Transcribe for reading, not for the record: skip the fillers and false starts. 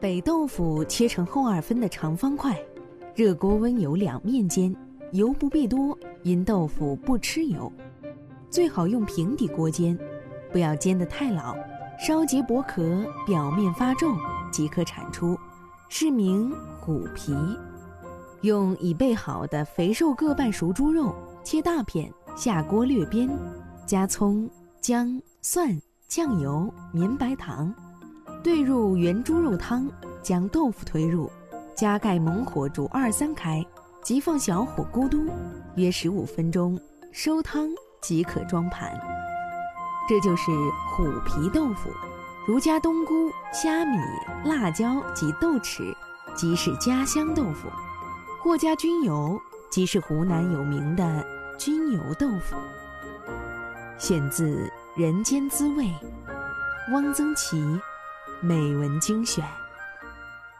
北豆腐切成厚2分的长方块，热锅温油2面煎，油不必多，因豆腐不吃油。最好用平底锅煎，不要煎得太老，稍结薄壳，表面发皱即可铲出，是名虎皮。用已备好的肥瘦各半熟猪肉切大片，下锅略煸，加葱、姜、蒜、酱油、绵白糖，兑入原猪肉汤，将豆腐推入，加盖猛火煮2-3开，即放小火咕嘟，约15分钟，收汤即可装盘。这就是虎皮豆腐，如加冬菇、虾米、辣椒及豆豉，即是家乡豆腐；或加菌油，即是湖南有名的菌油豆腐。选自《人间滋味》，汪曾祺美文精选。